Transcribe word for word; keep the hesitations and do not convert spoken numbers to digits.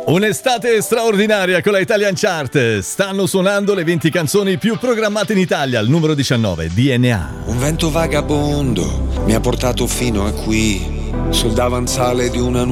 Un'estate straordinaria con la Italian Chart. Stanno suonando le venti canzoni più programmate in Italia. Al numero diciannove, D N A. Un vento vagabondo mi ha portato fino a qui, sul davanzale di una